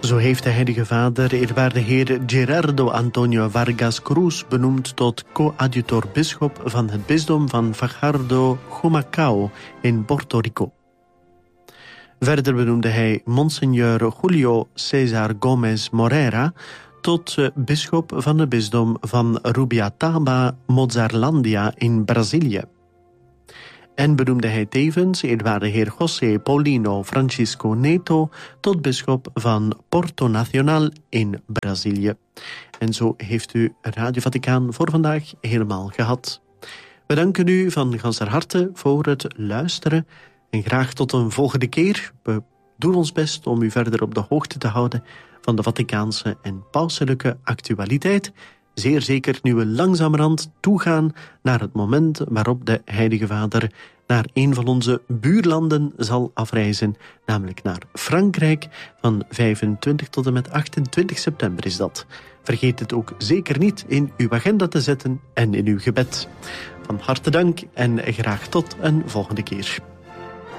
Zo heeft de Heilige Vader eerwaarde heer Gerardo Antonio Vargas Cruz benoemd tot coadjutor-bisschop van het bisdom van Fajardo-Humacao in Puerto Rico. Verder benoemde hij Monsignor Julio César Gómez Moreira tot bisschop van het bisdom van Rubiataba Mozarlandia in Brazilië. En benoemde hij tevens eerwaarde heer José Paulino Francisco Neto tot bisschop van Porto Nacional in Brazilië. En zo heeft u Radio Vaticaan voor vandaag helemaal gehad. We danken u van ganser harte voor het luisteren en graag tot een volgende keer. We doen ons best om u verder op de hoogte te houden van de Vaticaanse en pauselijke actualiteit. Zeer zeker nu we langzamerhand toegaan naar het moment waarop de Heilige Vader naar een van onze buurlanden zal afreizen, namelijk naar Frankrijk. Van 25 tot en met 28 september is dat. Vergeet het ook zeker niet in uw agenda te zetten en in uw gebed. Van harte dank en graag tot een volgende keer.